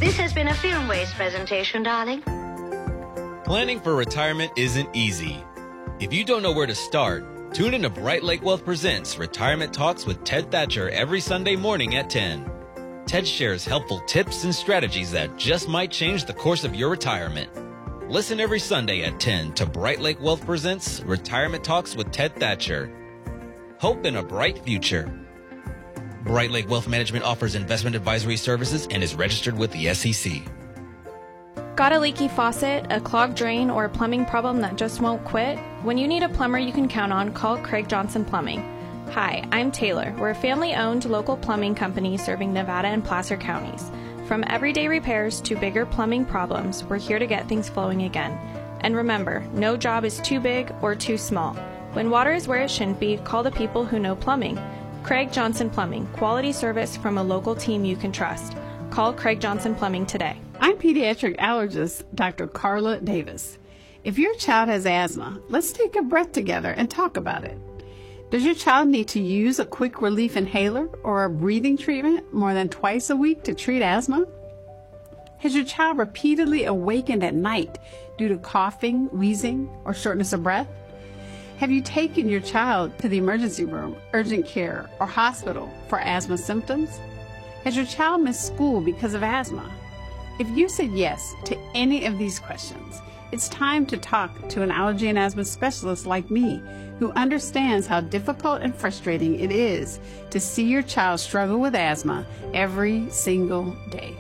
This has been a Film Waste presentation, darling. Planning for retirement isn't easy. If you don't know where to start, tune in to Bright Lake Wealth Presents Retirement Talks with Ted Thatcher every Sunday morning at 10. Ted shares helpful tips and strategies that just might change the course of your retirement. Listen every Sunday at 10 to Bright Lake Wealth Presents Retirement Talks with Ted Thatcher. Hope in a bright future. Bright Lake Wealth Management offers investment advisory services and is registered with the SEC. Got a leaky faucet, a clogged drain, or a plumbing problem that just won't quit? When you need a plumber you can count on, call Craig Johnson Plumbing. Hi, I'm Taylor. We're a family-owned local plumbing company serving Nevada and Placer counties. From everyday repairs to bigger plumbing problems, we're here to get things flowing again. And remember, no job is too big or too small. When water is where it shouldn't be, call the people who know plumbing. Craig Johnson Plumbing, quality service from a local team you can trust. Call Craig Johnson Plumbing today. I'm pediatric allergist Dr. Carla Davis. If your child has asthma, let's take a breath together and talk about it. Does your child need to use a quick relief inhaler or a breathing treatment more than twice a week to treat asthma? Has your child repeatedly awakened at night due to coughing, wheezing, or shortness of breath? Have you taken your child to the emergency room, urgent care, or hospital for asthma symptoms? Has your child missed school because of asthma? If you said yes to any of these questions, it's time to talk to an allergy and asthma specialist like me, who understands how difficult and frustrating it is to see your child struggle with asthma every single day.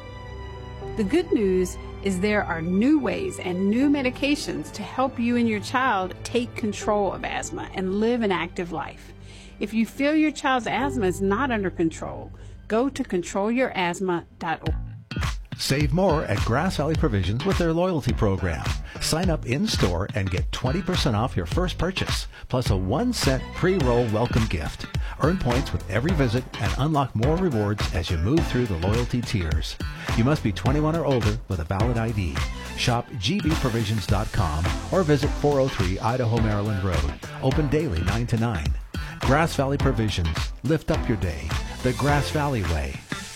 The good news is there are new ways and new medications to help you and your child take control of asthma and live an active life. If you feel your child's asthma is not under control, go to controlyourasthma.org. Save more at Grass Valley Provisions with their loyalty program. Sign up in-store and get 20% off your first purchase, plus a 1-cent pre-roll welcome gift. Earn points with every visit and unlock more rewards as you move through the loyalty tiers. You must be 21 or older with a valid ID. Shop gbprovisions.com or visit 403 Idaho, Maryland Road. Open daily 9 to 9. Grass Valley Provisions. Lift up your day. The Grass Valley way.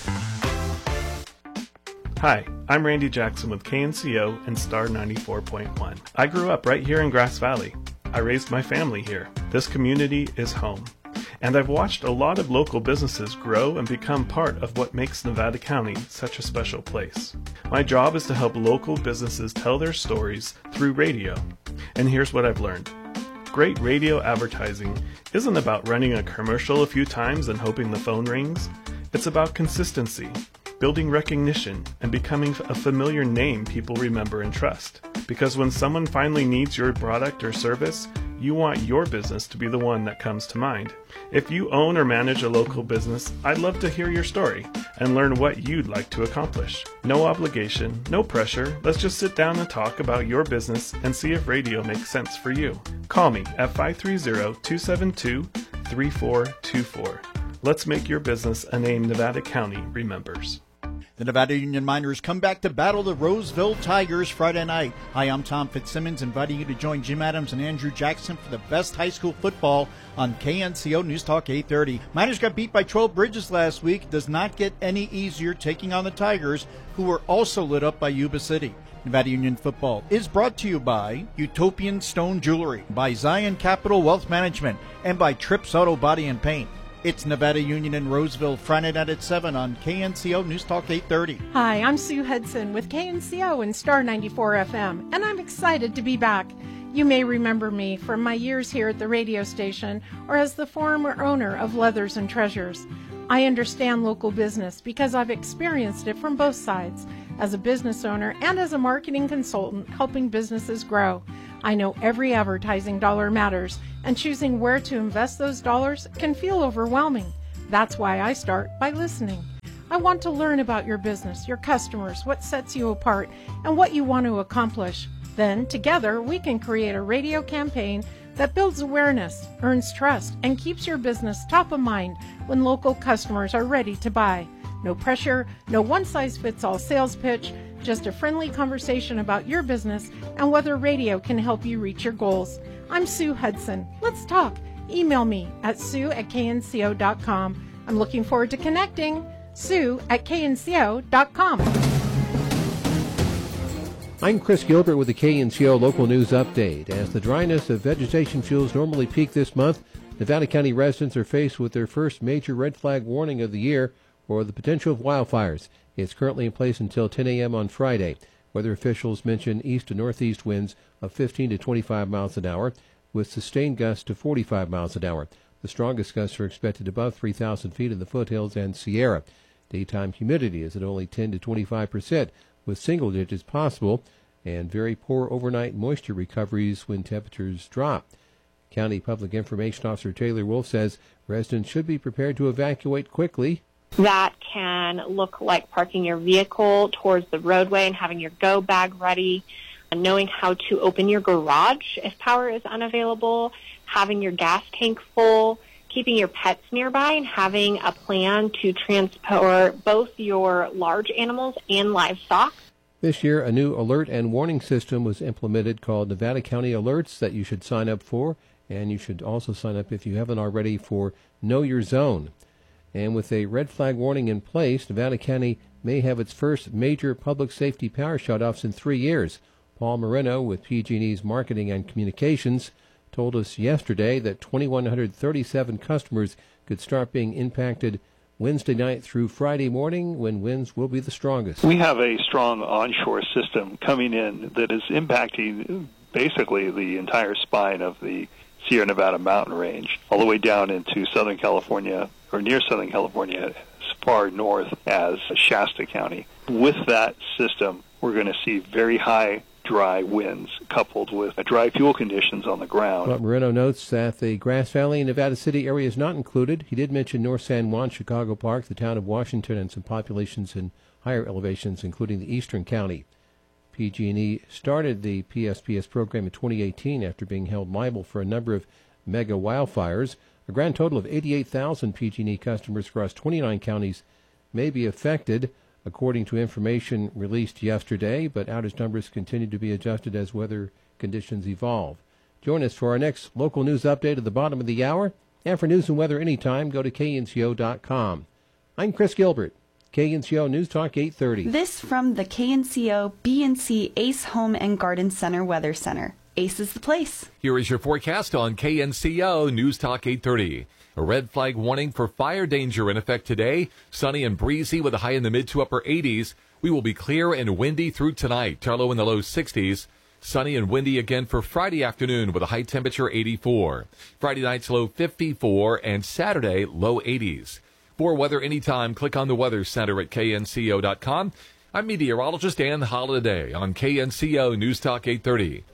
Hi, I'm Randy Jackson with KNCO and Star 94.1. I grew up right here in Grass Valley. I raised my family here. This community is home. And I've watched a lot of local businesses grow and become part of what makes Nevada County such a special place. My job is to help local businesses tell their stories through radio. And here's what I've learned. Great radio advertising isn't about running a commercial a few times and hoping the phone rings. It's about consistency, building recognition, and becoming a familiar name people remember and trust. Because when someone finally needs your product or service, you want your business to be the one that comes to mind. If you own or manage a local business, I'd love to hear your story and learn what you'd like to accomplish. No obligation, no pressure. Let's just sit down and talk about your business and see if radio makes sense for you. Call me at 530-272-3424. Let's make your a name Nevada County remembers. The Nevada Union Miners come back to battle the Roseville Tigers Friday night. Hi, I'm Tom Fitzsimmons, inviting you to join Jim Adams and Andrew Jackson for the best high school football on KNCO News Talk 830. Miners got beat by 12 Bridges last week. It does not get any easier taking on the Tigers, who were also lit up by Yuba City. Nevada Union football is brought to you by Utopian Stone Jewelry, by Zion Capital Wealth Management, and by Trips Auto Body and Paint. It's Nevada Union in Roseville, Friday night at 7 on KNCO News Talk 830. Hi, I'm Sue Hudson with KNCO and Star 94 FM, and I'm excited to be back. You may remember me from my years here at the radio station or as the former owner of Leathers and Treasures. I understand local business because I've experienced it from both sides, as a business owner and as a marketing consultant helping businesses grow. I know every advertising dollar matters, and choosing where to invest those dollars can feel overwhelming. That's why I start by listening. I want to learn about your business, your customers, what sets you apart, and what you want to accomplish. Then, together, we can create a radio campaign that builds awareness, earns trust, and keeps your business top of mind when local customers are ready to buy. No pressure, no one-size-fits-all sales pitch, just a friendly conversation about your business and whether radio can help you reach your goals. I'm Sue Hudson. Let's talk. Email me at sue@knco.com. I'm looking forward to connecting. Sue@knco.com. I'm Chris Gilbert with the KNCO Local News Update. As the dryness of vegetation fuels normally peak this month, Nevada County residents are faced with their first major red flag warning of the year for the potential of wildfires. It's currently in place until 10 a.m. on Friday. Weather officials mention east to northeast winds of 15 to 25 miles an hour, with sustained gusts to 45 miles an hour. The strongest gusts are expected above 3,000 feet in the foothills and Sierra. Daytime humidity is at only 10 to 25%, with single digits possible, and very poor overnight moisture recoveries when temperatures drop. County Public Information Officer Taylor Wolf says residents should be prepared to evacuate quickly. That can look like parking your vehicle towards the roadway and having your go bag ready, and knowing how to open your garage if power is unavailable, having your gas tank full, keeping your pets nearby, and having a plan to transport both your large animals and livestock. This year, a new alert and warning system was implemented called Nevada County Alerts that you should sign up for, and you should also sign up if you haven't already for Know Your Zone. And with a red flag warning in place, Nevada County may have its first major public safety power shutoffs in 3 years. Paul Moreno with PG&E's Marketing and Communications told us yesterday that 2,137 customers could start being impacted Wednesday night through Friday morning, when winds will be the strongest. We have a strong onshore system coming in that is impacting basically the entire spine of the Sierra Nevada mountain range, all the way down into Southern California, or near Southern California, as far north as Shasta County. With that system, we're going to see very high dry winds coupled with dry fuel conditions on the ground. But Moreno notes that the Grass Valley and Nevada City area is not included. He did mention North San Juan, Chicago Park, the town of Washington, and some populations in higher elevations, including the eastern county. PG&E started the PSPS program in 2018 after being held liable for a number of mega wildfires. A grand total of 88,000 PG&E customers across 29 counties may be affected, according to information released yesterday, but outage numbers continue to be adjusted as weather conditions evolve. Join us for our next local news update at the bottom of the hour. And for news and weather anytime, go to knco.com. I'm Chris Gilbert, KNCO News Talk 830. This from the KNCO BNC Ace Home and Garden Center Weather Center. Ace is the place. Here is your forecast on KNCO News Talk 830. A red flag warning for fire danger in effect today. Sunny and breezy with a high in the mid to upper 80s. We will be clear and windy through tonight. Low in the low 60s. Sunny and windy again for Friday afternoon with a high temperature 84. Friday night's low 54 and Saturday low 80s. For weather anytime, click on the Weather Center at knco.com. I'm meteorologist Ann Holiday on KNCO News Talk 830.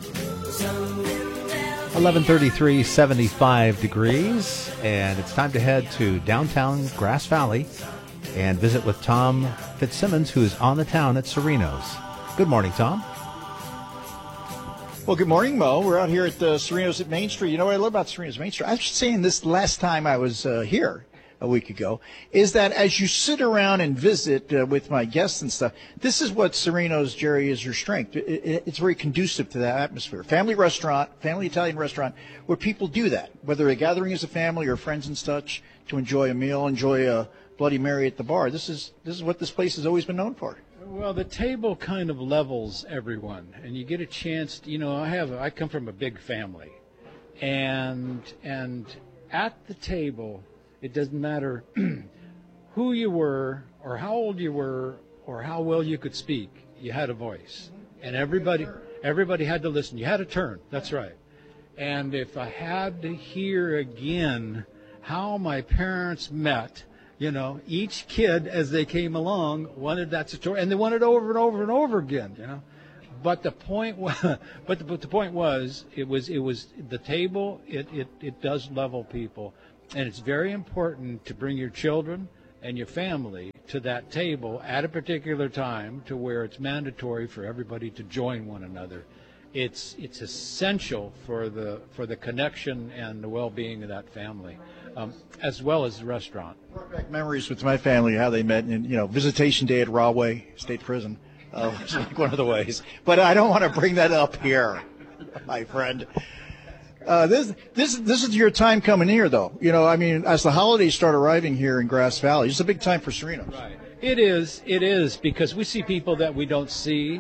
11:33, 75 degrees, and it's time to head to downtown Grass Valley and visit with Tom Fitzsimmons, who is on the town at Sereno's. Good morning, Tom. Well, good morning, Mo. We're out here at Sereno's at Main Street. You know what I love about Sereno's Main Street? I was saying this last time I was here a week ago, is that as you sit around and visit with my guests and stuff, this is what Sereno's, Jerry, is your strength. It's very conducive to that atmosphere. Family restaurant, family Italian restaurant, where people do that, whether they're gathering as a family or friends and such to enjoy a meal, enjoy a Bloody Mary at the bar. This is what this place has always been known for. Well, the table kind of levels everyone, and you get a chance to, I come from a big family, and at the table, it doesn't matter who you were or how old you were or how well you could speak. You had a voice, and everybody had to listen. You had a turn. That's right. And if I had to hear again how my parents met, each kid as they came along wanted that story, and they wanted it over and over and over again. But the point was, it was the table. It does level people. And it's very important to bring your children and your family to that table at a particular time to where it's mandatory for everybody to join one another. It's essential for the connection and the well-being of that family, as well as the restaurant. Brought back memories with my family, how they met, and visitation day at Rahway State Prison. It's like one of the ways. But I don't want to bring that up here, my friend. This is your time coming here, though. As the holidays start arriving here in Grass Valley, it's a big time for Sereno's. Right. It is, because we see people that we don't see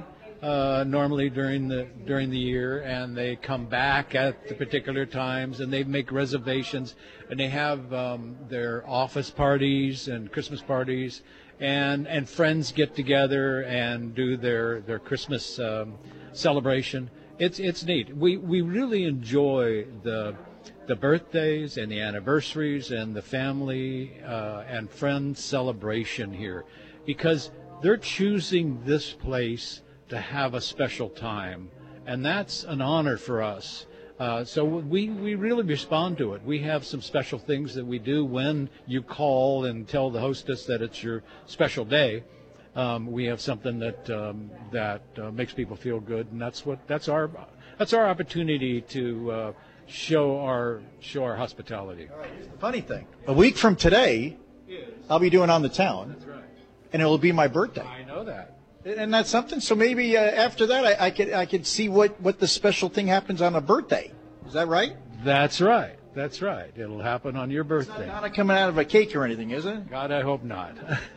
normally during the year, and they come back at the particular times, and they make reservations, and they have their office parties and Christmas parties, and friends get together and do their Christmas celebration. It's neat. We really enjoy the birthdays and the anniversaries and the family and friends celebration here, because they're choosing this place to have a special time, and that's an honor for us. So we really respond to it. We have some special things that we do when you call and tell the hostess that it's your special day. We have something that makes people feel good, and that's our opportunity to show our hospitality. All right, here's the funny thing: a week from today, I'll be doing On the Town, That's right. and it will be my birthday. I know that. And that's something. So maybe after that, I could see what the special thing happens on a birthday. Is that right? That's right. That's right. It'll happen on your birthday. Not coming out of a cake or anything, is it? God, I hope not.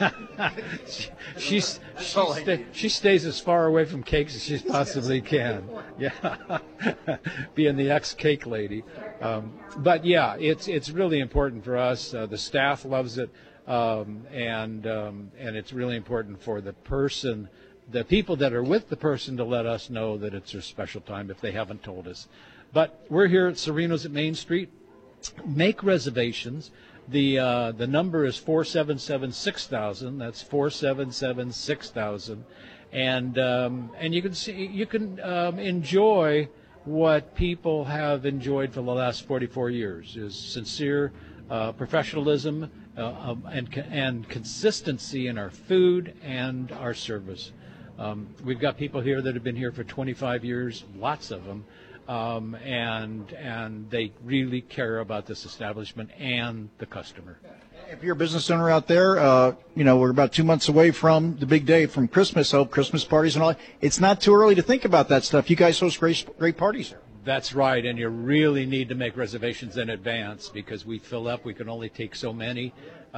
she stays as far away from cakes as she possibly can. Yeah, being the ex-cake lady. But yeah, it's really important for us. The staff loves it, and it's really important for the people that are with the person to let us know that it's their special time if they haven't told us. But we're here at Sereno's at Main Street. Make reservations. The number is 477-6000. That's 477-6000, and you can enjoy what people have enjoyed for the last 44 years: is sincere professionalism and consistency in our food and our service. We've got people here that have been here for 25 years, lots of them. And they really care about this establishment and the customer. If you're a business owner out there, we're about 2 months away from the big day, from Christmas, Christmas parties and all. It's not too early to think about that stuff. You guys host great parties here. That's right, and you really need to make reservations in advance because we fill up. We can only take so many,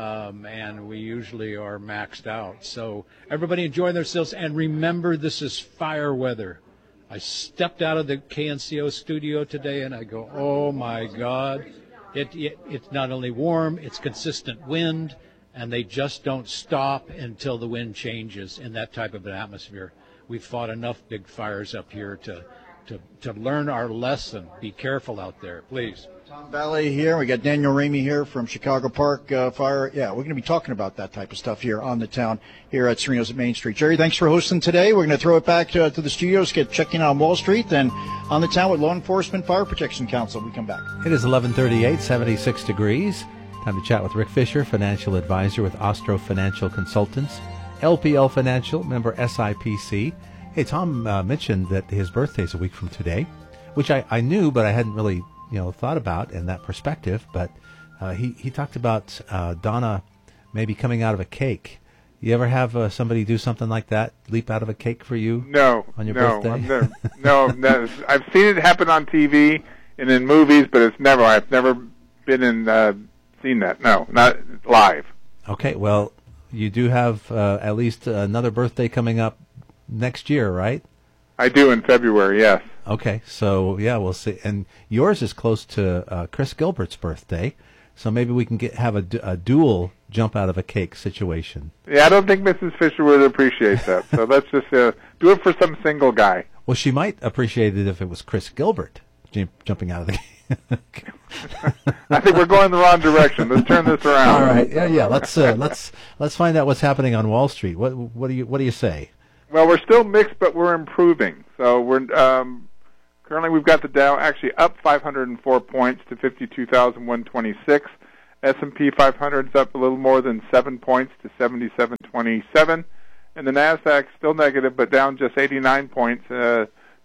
and we usually are maxed out. So everybody enjoy themselves, and remember, this is fire weather. I stepped out of the KNCO studio today and I go, oh my God, it's not only warm, it's consistent wind, and they just don't stop until the wind changes in that type of an atmosphere. We've fought enough big fires up here to learn our lesson. Be careful out there, please. Tom Valley here. We got Daniel Ramey here from Chicago Park Fire. Yeah, we're going to be talking about that type of stuff here on the town here at Sereno's at Main Street. Jerry, thanks for hosting today. We're going to throw it back to the studios, get checking on Wall Street, then on the town with Law Enforcement Fire Protection Council. We come back. It is 11:38, 76 degrees. Time to chat with Rick Fisher, financial advisor with Ostro Financial Consultants, LPL Financial, member SIPC. Hey, Tom mentioned that his birthday's a week from today, which I knew, but I hadn't really thought about in that perspective. But he talked about Donna maybe coming out of a cake. You ever have somebody do something like that, leap out of a cake for you? No, on your birthday? No. I've seen it happen on TV and in movies, but I've never been in seen that. No, not live. Okay, well, you do have at least another birthday coming up next year, right? I do in February, yes. Okay, so yeah, we'll see. And yours is close to Chris Gilbert's birthday, so maybe we can have a dual jump out of a cake situation. Yeah, I don't think Mrs. Fisher would appreciate that. So let's just do it for some single guy. Well, she might appreciate it if it was Chris Gilbert jumping out of the cake. I think we're going the wrong direction. Let's turn this around. All right, yeah. Let's find out what's happening on Wall Street. What do you say? Well, we're still mixed, but we're improving. So we're currently we've got the Dow actually up 504 points to 52,126. S&P 500 is up a little more than 7 points to 7727, and the Nasdaq still negative, but down just 89 points to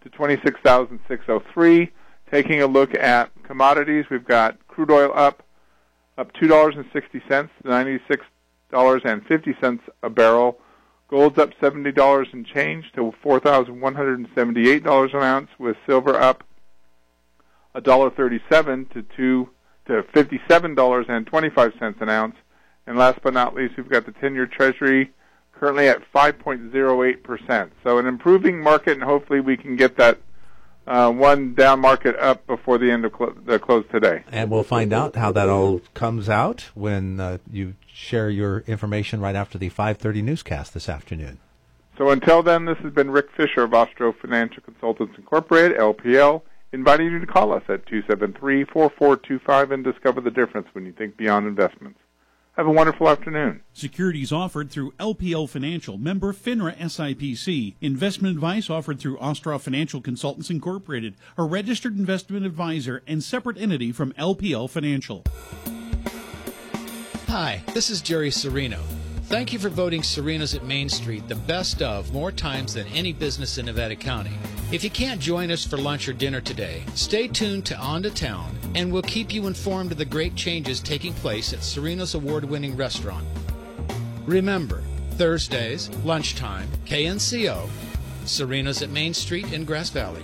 26,603. Taking a look at commodities, we've got crude oil up $2.60 to $96.50 a barrel. Gold's up $70 and change to $4,178 an ounce, with silver up $1.37 to $57.25 an ounce. And last but not least, we've got the 10-year Treasury currently at 5.08%. So an improving market, and hopefully we can get that one down market up before the end of the close today. And we'll find out how that all comes out when you share your information right after the 5:30 newscast this afternoon. So until then, this has been Rick Fisher of Ostro Financial Consultants Incorporated, LPL, inviting you to call us at 273-4425 and discover the difference when you think beyond investments. Have a wonderful afternoon. Securities offered through LPL Financial, member FINRA SIPC. Investment advice offered through Ostroff Financial Consultants Incorporated, a registered investment advisor and separate entity from LPL Financial. Hi, this is Jerry Serino. Thank you for voting Serena's at Main Street the best of more times than any business in Nevada County. If you can't join us for lunch or dinner today, stay tuned to On to Town, and we'll keep you informed of the great changes taking place at Serena's award-winning restaurant. Remember, Thursdays, lunchtime, KNCO, Serena's at Main Street in Grass Valley.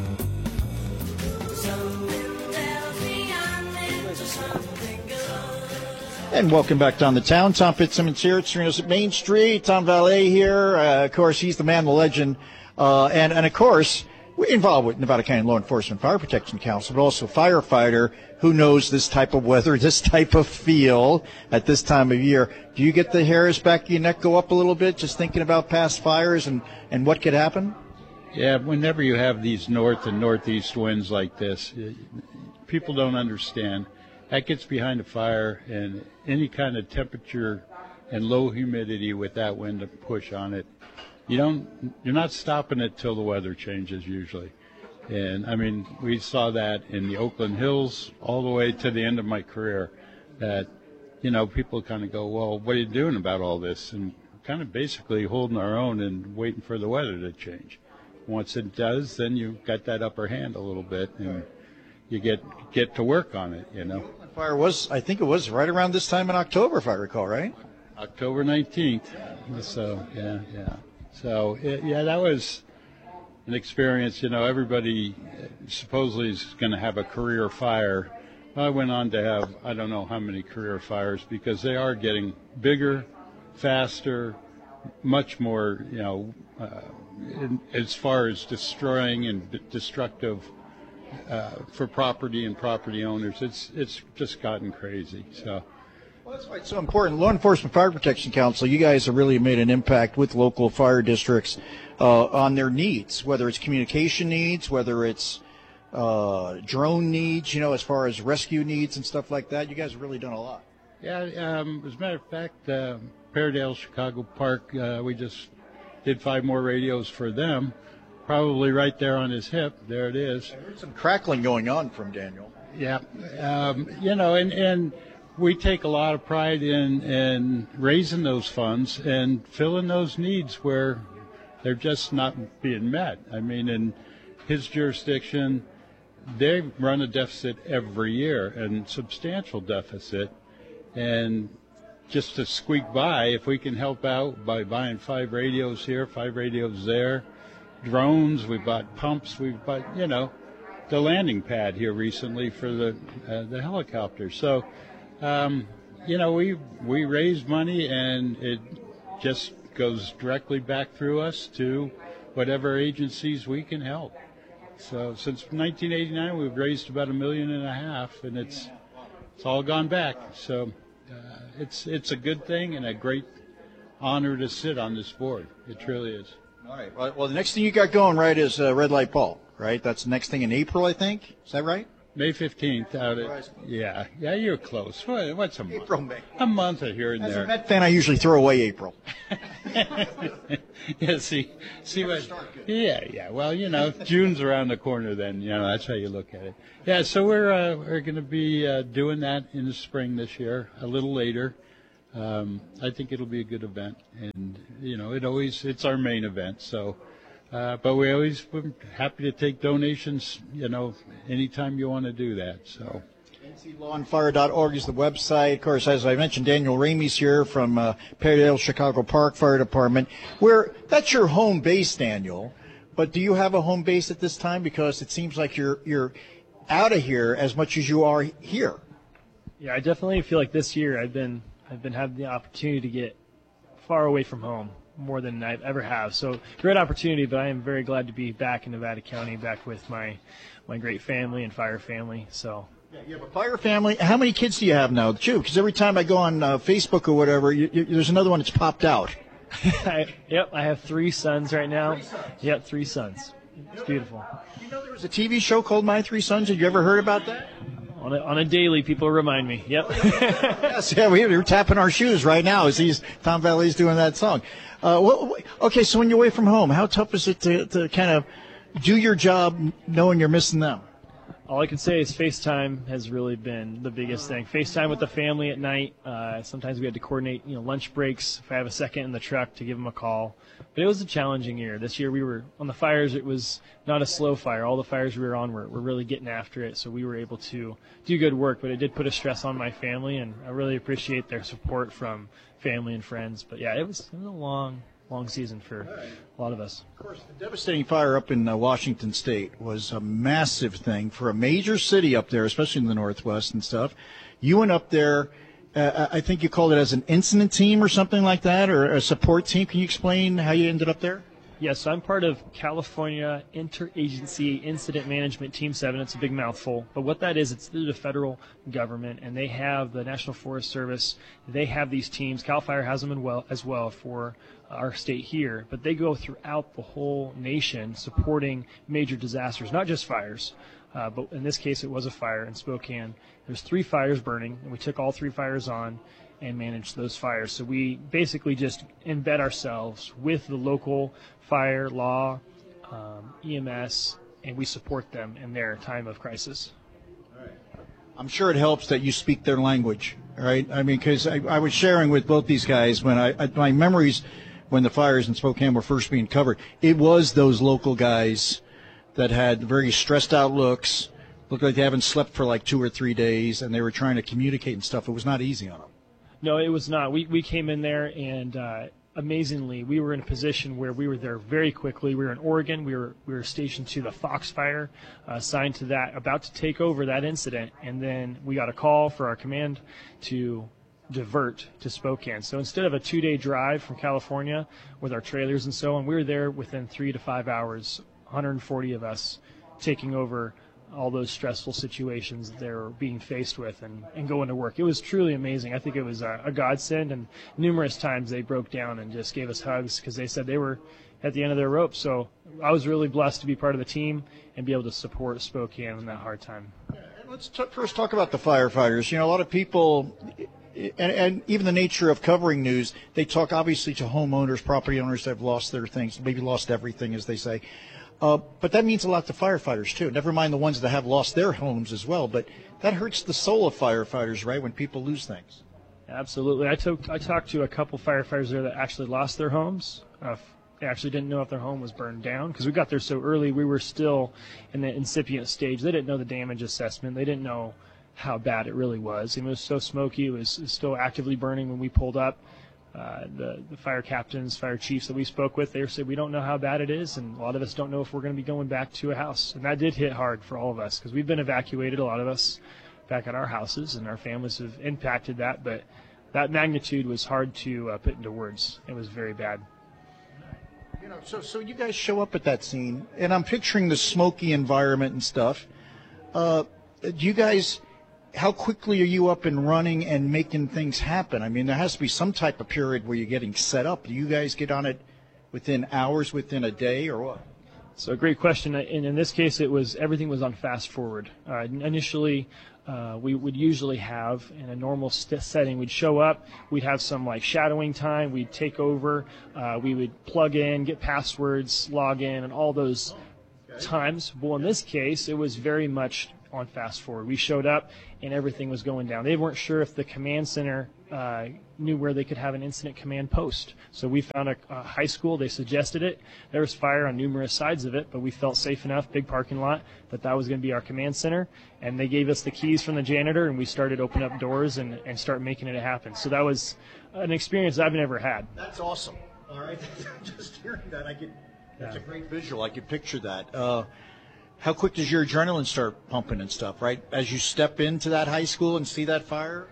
And welcome back to On the Town. Tom Fitzsimmons here at Serena's at Main Street. Tom Valet here. Of course, he's the man, the legend. And of course, we're involved with Nevada County Law Enforcement Fire Protection Council, but also firefighter who knows this type of weather, this type of feel at this time of year. Do you get the hairs back of your neck go up a little bit just thinking about past fires and what could happen? Yeah, whenever you have these north and northeast winds like this, people don't understand. That gets behind a fire, and any kind of temperature and low humidity with that wind to push on it, you're not stopping it till the weather changes usually. And I mean, we saw that in the Oakland Hills all the way to the end of my career, that, people kind of go, well, what are you doing about all this? And kind of basically holding our own and waiting for the weather to change. Once it does, then you've got that upper hand a little bit, and you get to work on it, Fire was, I think it was right around this time in October, if I recall, right? October 19th. So, yeah. So, that was an experience. Everybody supposedly is going to have a career fire. I went on to have, I don't know how many career fires, because they are getting bigger, faster, much more, as far as destroying and destructive for property and property owners. It's just gotten crazy. So. Well, that's why it's so important. Law Enforcement Fire Protection Council, you guys have really made an impact with local fire districts on their needs, whether it's communication needs, whether it's drone needs, as far as rescue needs and stuff like that. You guys have really done a lot. Yeah, as a matter of fact, Paradale Chicago Park, we just did 5 more radios for them. Probably right there on his hip. There it is. I heard some crackling going on from Daniel. Yeah. And we take a lot of pride in raising those funds and filling those needs where they're just not being met. I mean, in his jurisdiction, they run a deficit every year, and substantial deficit. And just to squeak by, if we can help out by buying 5 radios here, 5 radios there, drones, we bought pumps, we've bought, the landing pad here recently for the helicopter. So, we raise money, and it just goes directly back through us to whatever agencies we can help. So since 1989, we've raised about $1.5 million, and it's all gone back. So it's a good thing and a great honor to sit on this board. It truly is. All right. Well, the next thing you got going, right, is Red Light Paul, right? That's the next thing in April, I think. Is that right? May 15th out at, yeah, you're close. What's a month? April, May. A month here and there. As a Met fan, I usually throw away April. Yeah, see what? Yeah. Well, June's around the corner. Then that's how you look at it. Yeah, so we're going to be doing that in the spring this year, a little later. I think it'll be a good event, and it's our main event. So, but we're happy to take donations. Anytime you want to do that. So. NCLawandFire.org is the website. Of course, as I mentioned, Daniel Ramey's here from Paradale Chicago Park Fire Department. That's your home base, Daniel. But do you have a home base at this time? Because it seems like you're out of here as much as you are here. Yeah, I definitely feel like this year I've been having the opportunity to get far away from home. more than I ever have. So great opportunity, but I am very glad to be back in Nevada County, back with my great family and fire family. So. Yeah, you have a fire family. How many kids do you have now, too? Because every time I go on Facebook or whatever, there's another one that's popped out. Yep, I have 3 sons right now. Yep, 3 sons. It's beautiful. You know there was a TV show called My 3 Sons. Had you ever heard about that? On a daily, people remind me. Yep. Yes, yeah, we're tapping our shoes right now as Tom Valley's doing that song. Okay, so when you're away from home, how tough is it to kind of do your job knowing you're missing them? All I can say is FaceTime has really been the biggest thing. FaceTime with the family at night. Sometimes we had to coordinate, lunch breaks if I have a second in the truck to give them a call. But it was a challenging year. This year we were on the fires. It was not a slow fire. All the fires we were on were really getting after it. So we were able to do good work. But it did put a stress on my family, and I really appreciate their support from family and friends. But yeah, it was a long season for a lot of us. Of course, the devastating fire up in Washington State was a massive thing for a major city up there, especially in the Northwest and stuff. You went up there, I think you called it as an incident team or something like that, or a support team. Can you explain how you ended up there? Yes, I'm part of California Interagency Incident Management Team 7. It's a big mouthful. But what that is, it's through the federal government, and they have the National Forest Service. They have these teams. CAL FIRE has them as well for our state here. But they go throughout the whole nation supporting major disasters, not just fires. But in this case, it was a fire in Spokane. There's 3 fires burning, and we took all 3 fires on and manage those fires. So we basically just embed ourselves with the local fire, law, EMS, and we support them in their time of crisis. I'm sure it helps that you speak their language, right? I mean, because I was sharing with both these guys when my memories when the fires in Spokane were first being covered, it was those local guys that had very stressed out looks, looked like they haven't slept for like 2 or 3 days, and they were trying to communicate and stuff. It was not easy on them. No, it was not. We came in there, and amazingly, we were in a position where we were there very quickly. We were in Oregon. We were stationed to the Fox Fire, assigned to that, about to take over that incident, and then we got a call for our command to divert to Spokane. So instead of a 2-day drive from California with our trailers and so on, we were there within 3 to 5 hours, 140 of us taking over all those stressful situations they were being faced with and going to work. It was truly amazing. I think it was a godsend, and numerous times they broke down and just gave us hugs because they said they were at the end of their rope. So I was really blessed to be part of the team and be able to support Spokane in that hard time. Let's first talk about the firefighters. A lot of people, and even the nature of covering news, they talk obviously to homeowners, property owners that have lost their things, maybe lost everything, as they say. But that means a lot to firefighters, too. Never mind the ones that have lost their homes as well. But that hurts the soul of firefighters, right, when people lose things. Absolutely. I talked to a couple firefighters there that actually lost their homes. They actually didn't know if their home was burned down because we got there so early. We were still in the incipient stage. They didn't know the damage assessment. They didn't know how bad it really was. It was so smoky. It was still actively burning when we pulled up. The fire captains, fire chiefs that we spoke with, they said, we don't know how bad it is, and a lot of us don't know if we're going to be going back to a house. And that did hit hard for all of us because we've been evacuated, a lot of us, back at our houses, and our families have impacted that. But that magnitude was hard to put into words. It was very bad. So you guys show up at that scene, and I'm picturing the smoky environment and stuff. Do you guys... How quickly are you up and running and making things happen? I mean, there has to be some type of period where you're getting set up. Do you guys get on it within hours, within a day, or what? So a great question. In this case, everything was on fast forward. Initially, we would usually have, in a normal setting, we'd show up, we'd have some shadowing time, we'd take over, we would plug in, get passwords, log in, and all those times. Well, in this case, it was very much on fast forward. We showed up and everything was going down. They weren't sure if the command center knew where they could have an incident command post. So we found a high school. They suggested it. There was fire on numerous sides of it, but we felt safe enough, big parking lot, that was going to be our command center. And they gave us the keys from the janitor, and we started opening up doors and start making it happen. So that was an experience I've never had. That's awesome. All right. Just hearing that, that's a great visual. I could picture that. How quick does your adrenaline start pumping and stuff, right? As you step into that high school and see that fire?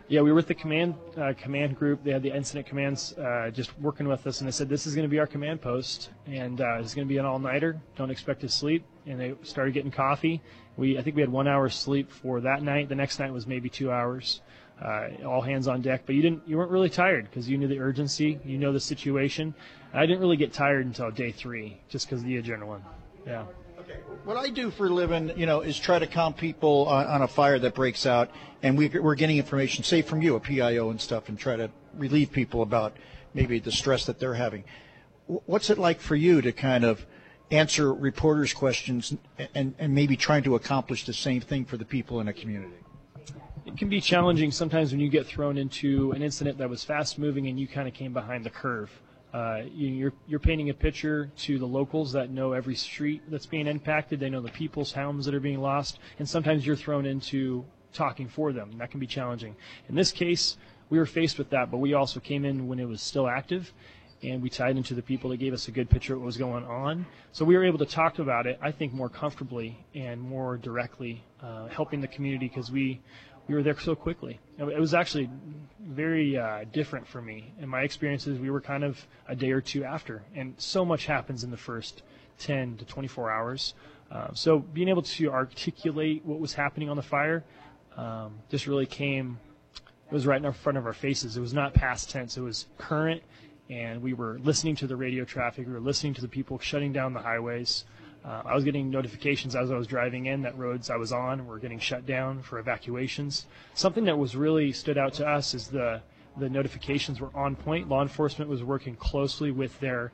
Yeah, we were with the command group. They had the incident commands just working with us, and they said, this is going to be our command post, and it's going to be an all-nighter. Don't expect to sleep. And they started getting coffee. I think we had 1 hour sleep for that night. The next night was maybe 2 hours. All hands on deck. But you weren't really tired because you knew the urgency, you know the situation. I didn't really get tired until day 3, just because of the adrenaline. Yeah. What I do for a living, is try to calm people on a fire that breaks out, and we're getting information, say from you, a PIO and stuff, and try to relieve people about maybe the stress that they're having. What's it like for you to kind of answer reporters' questions and maybe trying to accomplish the same thing for the people in a community? It can be challenging sometimes when you get thrown into an incident that was fast-moving and you kind of came behind the curve. You're painting a picture to the locals that know every street that's being impacted. They know the people's homes that are being lost, and sometimes you're thrown into talking for them. That can be challenging. In this case, we were faced with that, but we also came in when it was still active, and we tied into the people that gave us a good picture of what was going on. So we were able to talk about it, I think, more comfortably and more directly, helping the community because we were there so quickly. It was actually very different for me. In my experiences, we were kind of a day or two after, and so much happens in the first 10 to 24 hours. So being able to articulate what was happening on the fire just really came, it was right in front of our faces. It was not past tense, it was current, and we were listening to the radio traffic, we were listening to the people shutting down the highways. I was getting notifications as I was driving in that roads I was on were getting shut down for evacuations. Something that was really stood out to us is the notifications were on point. Law enforcement was working closely with their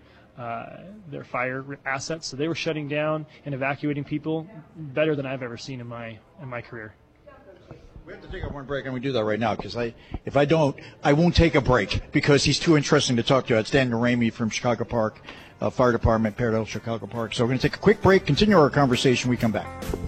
fire assets, so they were shutting down and evacuating people better than I've ever seen in my career. We have to take a one break, and we do that right now because if I don't, I won't take a break because he's too interesting to talk to. It's Daniel Ramey from Chicago Park Fire Department, Paradise Chicago Park. So we're going to take a quick break, continue our conversation. We come back.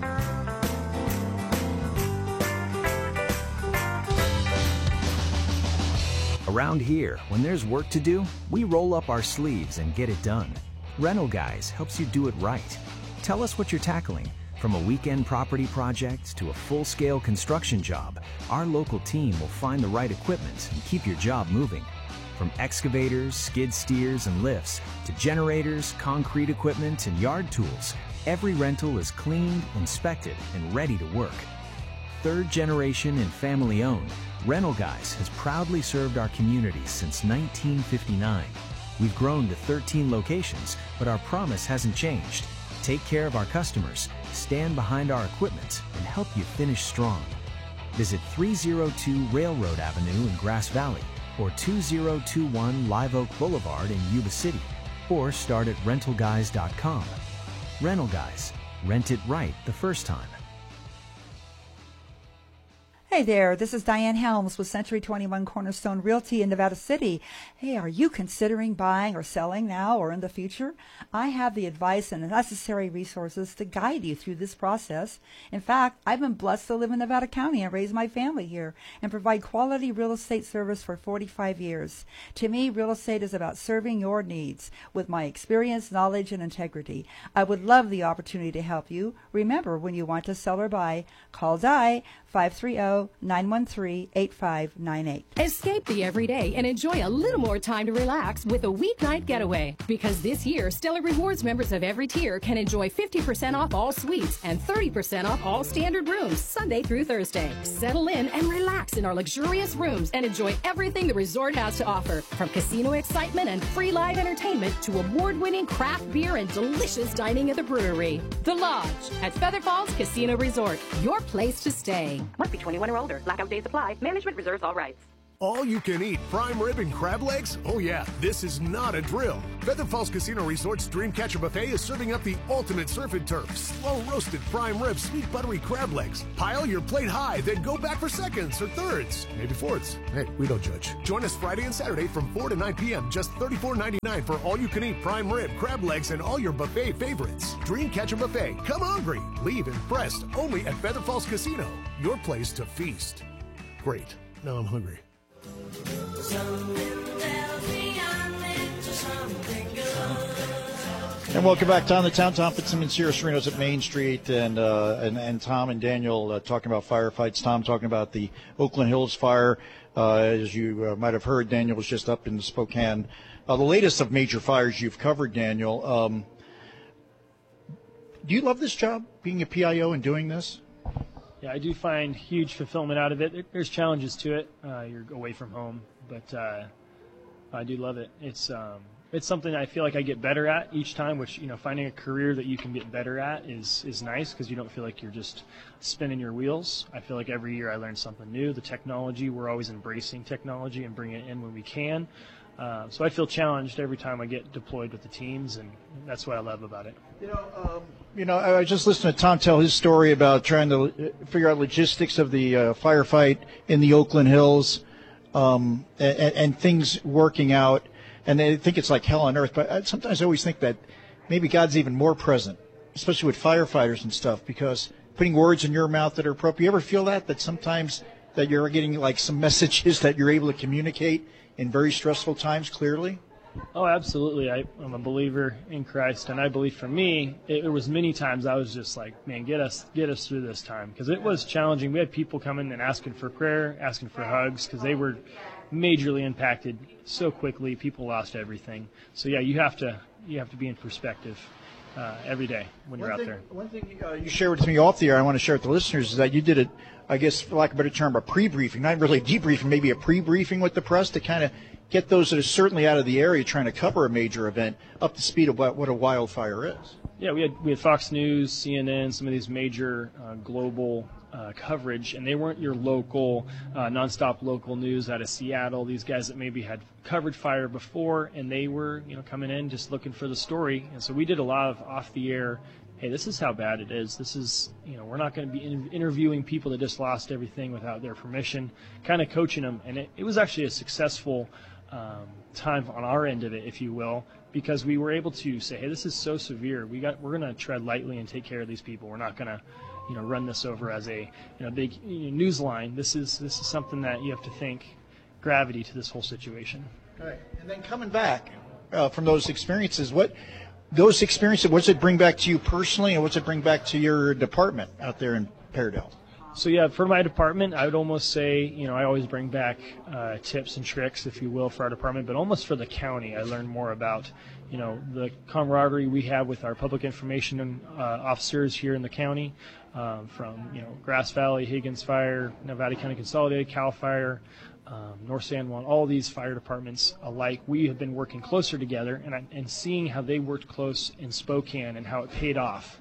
Around here, when there's work to do, we roll up our sleeves and get it done. Rental Guys helps you do it right. Tell us what you're tackling. From a weekend property project to a full-scale construction job, our local team will find the right equipment and keep your job moving. From excavators, skid steers, and lifts to generators, concrete equipment, and yard tools, every rental is cleaned, inspected, and ready to work. Third generation and family owned, Rental Guys has proudly served our community since 1959. We've grown to 13 locations, but our promise hasn't changed. Take care of our customers, stand behind our equipment, and help you finish strong. Visit 302 Railroad Avenue in Grass Valley or 2021 Live Oak Boulevard in Yuba City, or start at rentalguys.com. Rental Guys. Rent it right the first time. Hey there, this is Diane Helms with Century 21 Cornerstone Realty in Nevada City. Hey, are you considering buying or selling now or in the future? I have the advice and the necessary resources to guide you through this process. In fact, I've been blessed to live in Nevada County and raise my family here and provide quality real estate service for 45 years. To me, real estate is about serving your needs with my experience, knowledge, and integrity. I would love the opportunity to help you. Remember, when you want to sell or buy, call Di 530-913-8598. Escape the everyday and enjoy a little more time to relax with a weeknight getaway. Because this year, Stellar Rewards members of every tier can enjoy 50% off all suites and 30% off all standard rooms Sunday through Thursday. Settle in and relax in our luxurious rooms and enjoy everything the resort has to offer. From casino excitement and free live entertainment to award-winning craft beer and delicious dining at the brewery. The Lodge at Feather Falls Casino Resort, your place to stay. Must be 21 or older. Blackout days apply. Management reserves all rights. All you can eat prime rib and crab legs? Oh yeah, this is not a drill. Feather Falls Casino Resort's Dreamcatcher Buffet is serving up the ultimate surf and turf. Slow roasted prime rib, sweet buttery crab legs. Pile your plate high, then go back for seconds or thirds, maybe fourths. Hey, we don't judge. Join us Friday and Saturday from 4 to 9 p.m. Just $34.99 for all you can eat prime rib, crab legs, and all your buffet favorites. Dreamcatcher Buffet. Come hungry. Leave impressed. Only at Feather Falls Casino. Your place to feast. Great. Now I'm hungry. And welcome back to On the Town. Tom Fitzsimmons here, Serenos at Main Street, and Tom and Daniel talking about firefights. Tom talking about the Oakland Hills fire. As you might have heard, Daniel was just up in Spokane. The latest of major fires you've covered, Daniel. Do you love this job, being a PIO and doing this? Yeah, I do find huge fulfillment out of it. There's challenges to it. You're away from home, but I do love it. It's something I feel like I get better at each time, which, finding a career that you can get better at is nice because you don't feel like you're just spinning your wheels. I feel like every year I learn something new. The technology, we're always embracing technology and bringing it in when we can. So I feel challenged every time I get deployed with the teams, and that's what I love about it. I was just listening to Tom tell his story about trying to figure out logistics of the firefight in the Oakland Hills, and things working out. And they think it's like hell on earth, but sometimes I always think that maybe God's even more present, especially with firefighters and stuff, because putting words in your mouth that are appropriate. You ever feel that sometimes that you're getting like some messages that you're able to communicate in very stressful times clearly? Oh, absolutely. I'm a believer in Christ, and I believe for me, it was many times I was just like, man, get us through this time, because it was challenging. We had people coming and asking for prayer, asking for hugs, because they were majorly impacted so quickly. People lost everything. So yeah, you have to be in perspective every day when you're out there. One thing you shared with me off the air, I want to share with the listeners, is that you did it, I guess, for lack of a better term, a pre-briefing, not really a debriefing, maybe a pre-briefing with the press to kind of get those that are certainly out of the area trying to cover a major event up to speed of what a wildfire is. Yeah, we had Fox News, CNN, some of these major global coverage, and they weren't your local, nonstop local news out of Seattle. These guys that maybe had covered fire before, and they were, coming in just looking for the story. And so we did a lot of off-the-air, hey, this is how bad it is. This is, we're not going to be interviewing people that just lost everything without their permission, kind of coaching them. And it was actually a successful time on our end of it, if you will, because we were able to say, hey, this is so severe. We're going to tread lightly and take care of these people. We're not going to run this over as a big news line. This is something that you have to think gravity to this whole situation. Right. And then coming back from those experiences, what does it bring back to you personally, and what's it bring back to your department out there in Paradale? So yeah, for my department, I would almost say, I always bring back tips and tricks, if you will, for our department, but almost for the county, I learned more about, the camaraderie we have with our public information officers here in the county, from, Grass Valley, Higgins Fire, Nevada County Consolidated, CAL FIRE, North San Juan, all these fire departments alike. We have been working closer together, and seeing how they worked close in Spokane and how it paid off.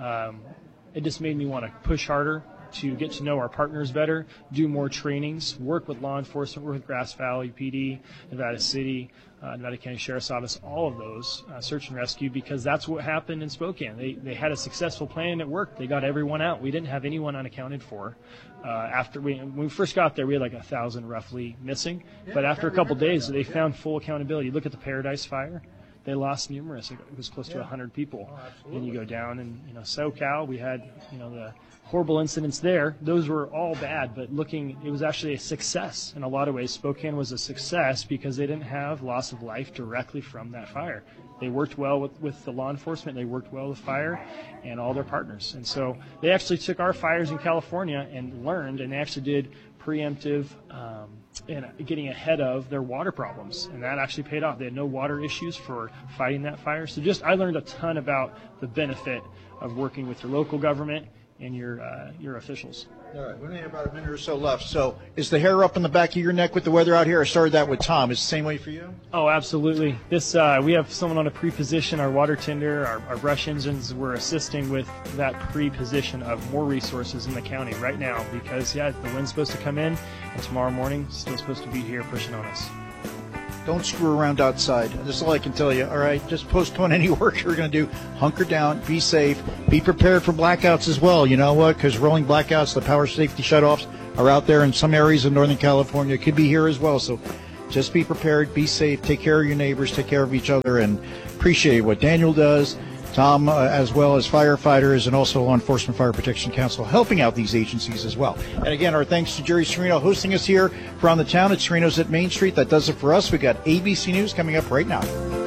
It just made me want to push harder to get to know our partners better, do more trainings, work with law enforcement, work with Grass Valley PD, Nevada City, Nevada County Sheriff's Office, all of those, search and rescue, because that's what happened in Spokane. They had a successful plan and it worked. They got everyone out. We didn't have anyone unaccounted for. When we first got there, we had like 1,000 roughly missing, but after a couple days, they found full accountability. Look at the Paradise Fire. They lost numerous. It was close to 100 people. And you go down, and SoCal, we had the horrible incidents there. Those were all bad, but it was actually a success in a lot of ways. Spokane was a success because they didn't have loss of life directly from that fire. They worked well with the law enforcement. They worked well with fire and all their partners. And so they actually took our fires in California and learned, and they actually did preemptive and getting ahead of their water problems, and that actually paid off. They had no water issues for fighting that fire. So I learned a ton about the benefit of working with your local government and your officials. All right, we only have about a minute or so left. So is the hair up on the back of your neck with the weather out here? I started that with Tom. Is it the same way for you? Oh, absolutely. We have someone on a pre-position, our water tender, our brush engines. We're assisting with that pre-position of more resources in the county right now because, the wind's supposed to come in, and tomorrow morning still supposed to be here pushing on us. Don't screw around outside. That's all I can tell you. All right, just postpone any work you're going to do. Hunker down, be safe, be prepared for blackouts as well. You know what? Because rolling blackouts, the power safety shutoffs are out there in some areas of Northern California. It could be here as well. So just be prepared, be safe, take care of your neighbors, take care of each other, and appreciate what Daniel does. Tom, as well as firefighters and also Law Enforcement Fire Protection Council, helping out these agencies as well. And again, our thanks to Jerry Serino hosting us here from the town at Serino's at Main Street. That does it for us. We got ABC News coming up right now.